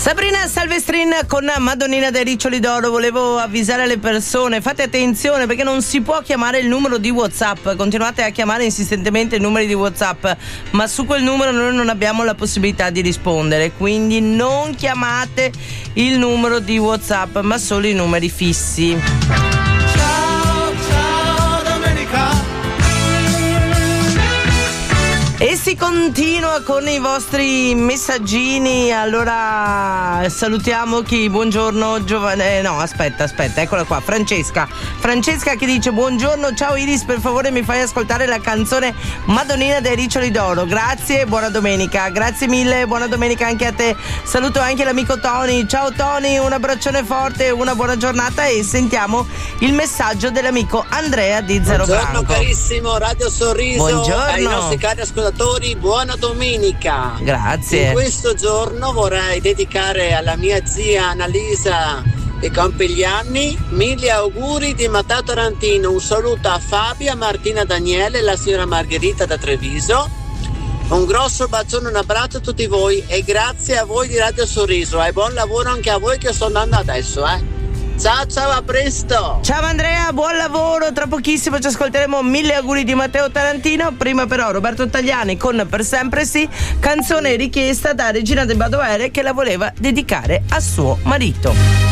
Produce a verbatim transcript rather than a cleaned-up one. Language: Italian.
Sabrina Salvestrin con Madonnina dei Riccioli d'Oro. Volevo avvisare le persone, fate attenzione perché non si può chiamare il numero di WhatsApp. Continuate a chiamare insistentemente i numeri di WhatsApp, ma su quel numero noi non abbiamo la possibilità di rispondere, quindi non chiamate il numero di WhatsApp, ma solo i numeri fissi. Ciao, ciao Domenica. E si continua con i vostri messaggini. Allora salutiamo chi? Buongiorno Giovanni. Eh, no, aspetta, aspetta, eccola qua. Francesca. Francesca che dice: buongiorno, ciao Iris, per favore mi fai ascoltare la canzone Madonnina dei Riccioli d'Oro. Grazie, buona domenica. Grazie mille, buona domenica anche a te. Saluto anche l'amico Tony. Ciao Tony, un abbraccione forte, una buona giornata e sentiamo il messaggio dell'amico Andrea di Zero Buongiorno Franco. Carissimo Radio Sorriso. Buongiorno ai nostri cari ascoltatori. Buona domenica. Grazie. In questo giorno vorrei dedicare alla mia zia Annalisa che compie gli anni mille auguri di Matteo Tarantino. Un saluto a Fabia, Martina, Daniele e la signora Margherita da Treviso. Un grosso bacione, un abbraccio a tutti voi e grazie a voi di Radio Sorriso e buon lavoro anche a voi che sto andando adesso, eh. Ciao ciao, a presto. Ciao Andrea, buon lavoro. Tra pochissimo ci ascolteremo Mille auguri di Matteo Tarantino. Prima però Roberto Tagliani con Per sempre sì, canzone richiesta da Regina del Badoere che la voleva dedicare a suo marito.